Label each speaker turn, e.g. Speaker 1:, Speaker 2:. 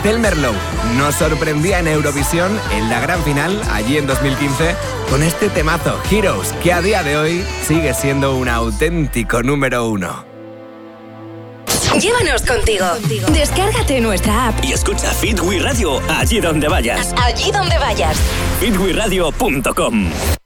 Speaker 1: Estelle Merlot nos sorprendía en Eurovisión en la gran final, allí en 2015, con este temazo Heroes, que a día de hoy sigue siendo un auténtico número 1.
Speaker 2: Llévanos contigo. Descárgate nuestra app
Speaker 3: y escucha Fit We Radio allí donde vayas.
Speaker 2: Allí donde vayas.
Speaker 3: fitweradio.com